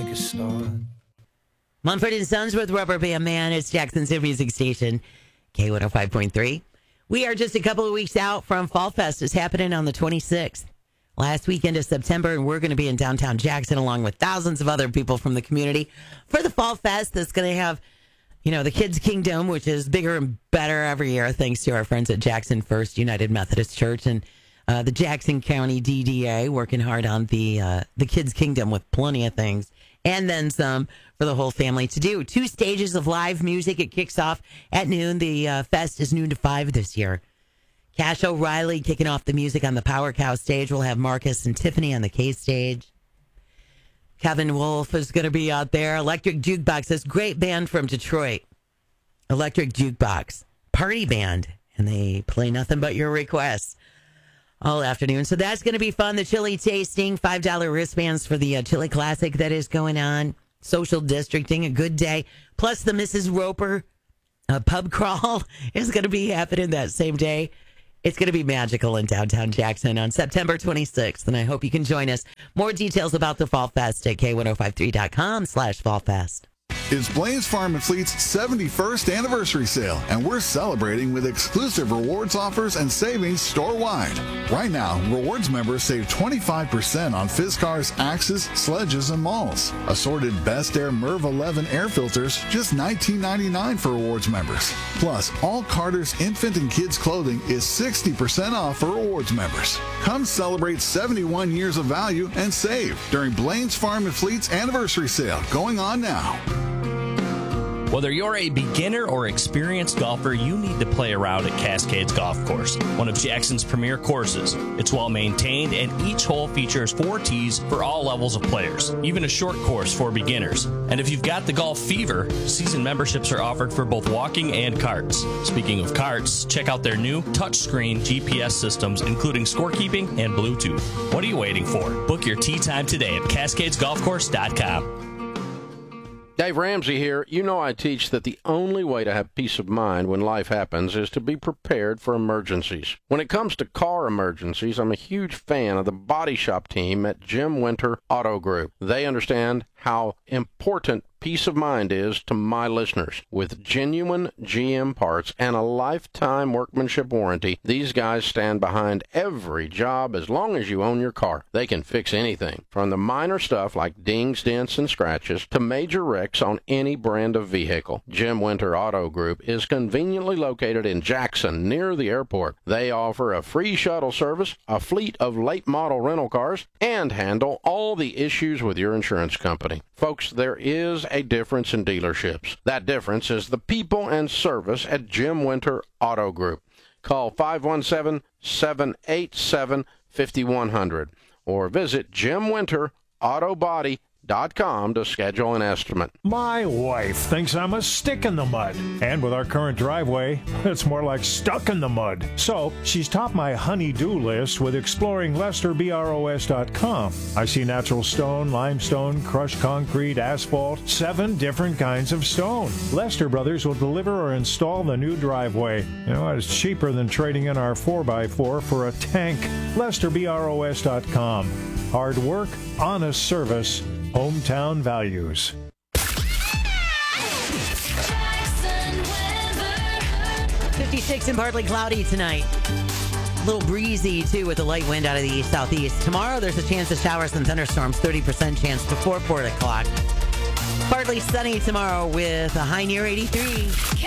a start. Mumford and Sons with Rubber Band Man. It's Jackson's hit music station, K105.3. We are just a couple of weeks out from Fall Fest. It's happening on the 26th, last weekend of September, and we're going to be in downtown Jackson along with thousands of other people from the community for the Fall Fest that's going to have, you know, the Kids Kingdom, which is bigger and better every year thanks to our friends at Jackson First United Methodist Church and the Jackson County DDA working hard on the Kids Kingdom with plenty of things and then some for the whole family to do. 2 stages of live music. It kicks off at noon. The fest is noon to 5 this year. Cash O'Reilly kicking off the music on the Power Cow stage. We'll have Marcus and Tiffany on the K stage. Kevin Wolf is going to be out there. Electric Jukebox, this great band from Detroit. Electric Jukebox, party band, and they play nothing but your requests all afternoon. So that's going to be fun. The chili tasting, $5 wristbands for the chili classic that is going on. Social districting, a good day. Plus the Mrs. Roper pub crawl is going to be happening that same day. It's going to be magical in downtown Jackson on September 26th, and I hope you can join us. More details about the Fall Fest at K1053.com/fallfest. It's Blaine's Farm and Fleet's 71st anniversary sale, and we're celebrating with exclusive rewards offers and savings store-wide. Right now, rewards members save 25% on Fiskars, Axes, Sledges, and Malls. Assorted Best Air MERV 11 air filters, just $19.99 for rewards members. Plus, all Carter's infant and kids clothing is 60% off for rewards members. Come celebrate 71 years of value and save during Blaine's Farm and Fleet's anniversary sale, going on now. Whether you're a beginner or experienced golfer, you need to play around at Cascades Golf Course, one of Jackson's premier courses. It's well maintained, and each hole features 4 tees for all levels of players, even a short course for beginners. And if you've got the golf fever, season memberships are offered for both walking and carts. Speaking of carts, check out their new touchscreen GPS systems, including scorekeeping and Bluetooth. What are you waiting for? Book your tee time today at CascadesGolfCourse.com. Dave Ramsey here. You know I teach that the only way to have peace of mind when life happens is to be prepared for emergencies. When it comes to car emergencies, I'm a huge fan of the body shop team at Jim Winter Auto Group. They understand how important peace of mind is to my listeners. With genuine GM parts and a lifetime workmanship warranty, these guys stand behind every job as long as you own your car. They can fix anything, from the minor stuff like dings, dents, and scratches to major wrecks on any brand of vehicle. Jim Winter Auto Group is conveniently located in Jackson, near the airport. They offer a free shuttle service, a fleet of late model rental cars, and handle all the issues with your insurance company. Folks, there is a difference in dealerships. That difference is the people and service at Jim Winter Auto Group. Call 517-787-5100 or visit JimWinterAutobody.com to schedule an estimate. My wife thinks I'm a stick in the mud. And with our current driveway, it's more like stuck in the mud. So she's topped my honey-do list with exploring LesterBROS.com. I see natural stone, limestone, crushed concrete, asphalt, 7 different kinds of stone. Lester Brothers will deliver or install the new driveway. You know, it's cheaper than trading in our 4x4 for a tank. LesterBROS.com. Hard work, honest service, hometown values. 56 and partly cloudy tonight. A little breezy, too, with a light wind out of the east-southeast. Tomorrow, there's a chance of showers and thunderstorms, 30% chance before 4 o'clock. Partly sunny tomorrow with a high near 83.